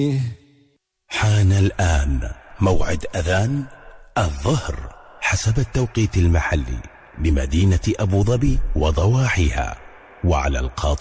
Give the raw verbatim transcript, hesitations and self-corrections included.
حان الآن موعد أذان الظهر حسب التوقيت المحلي لمدينة أبو ظبي وضواحيها، وعلى القاطع